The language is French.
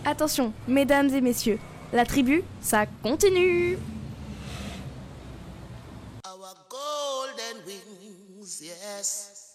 Attention, mesdames et messieurs, la tribu, ça continue. Our golden wings, yes.